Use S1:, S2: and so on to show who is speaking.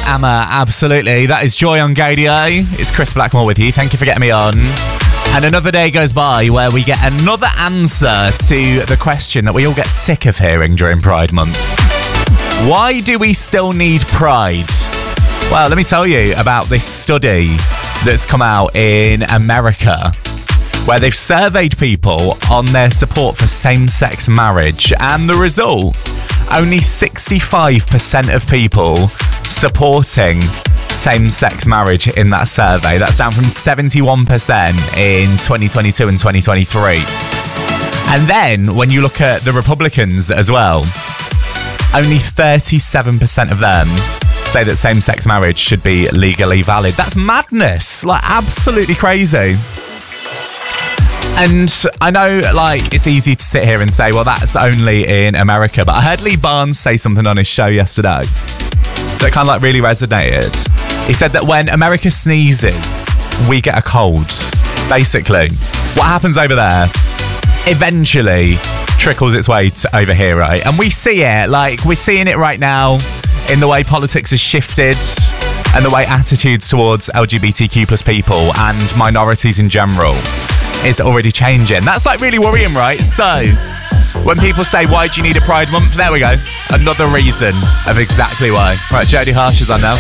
S1: Amma, absolutely. That is Joy on Gadio. It's Chris Blackmore with you. Thank you for getting me on. And another day goes by where we get another answer to the question that we all get sick of hearing during Pride Month. Why do we still need Pride? Well, let me tell you about this study that's come out in America, where they've surveyed people on their support for same-sex marriage, and the result, only 65% of people supporting same-sex marriage in that survey. That's down from 71% in 2022 and 2023. And then, when you look at the Republicans as well, only 37% of them say that same-sex marriage should be legally valid. That's madness. Like, absolutely crazy. And I know, like, it's easy to sit here and say, well, that's only in America. But I heard Lee Barnes say something on his show yesterday that kind of, like, really resonated. He said that when America sneezes, we get a cold. Basically, what happens over there eventually trickles its way to over here, right? And we see it, like, we're seeing it right now in the way politics has shifted and the way attitudes towards LGBTQ plus people and minorities in general is already changing. That's, like, really worrying, right? So when people say, why do you need a Pride Month? There we go. Another reason of exactly why. Right, Jodie Harsh is on now.